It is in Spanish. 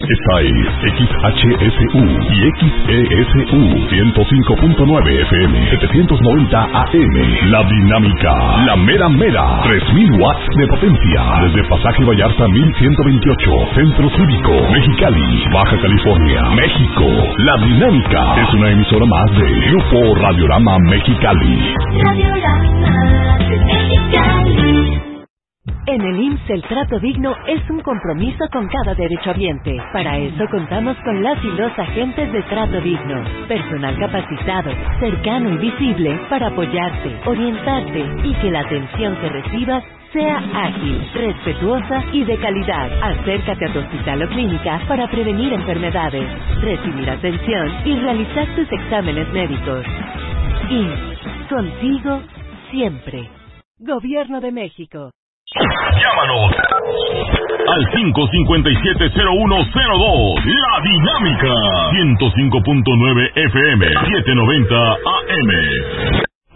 Esta es XHSU y XESU 105.9 FM, 790 AM. La Dinámica, la mera mera, 3000 watts de potencia. Desde Pasaje Vallarta 1128, Centro Cívico, Mexicali, Baja California, México. La Dinámica es una emisora más de Grupo Radiorama Mexicali. Radiorama Mexicali. En el IMSS el trato digno es un compromiso con cada derechohabiente. Para eso contamos con las y los agentes de trato digno. Personal capacitado, cercano y visible para apoyarte, orientarte y que la atención que recibas sea ágil, respetuosa y de calidad. Acércate a tu hospital o clínica para prevenir enfermedades, recibir atención y realizar tus exámenes médicos. IMSS, contigo siempre. Gobierno de México. Llámanos al 557-0102. La Dinámica 105.9 FM 790 AM.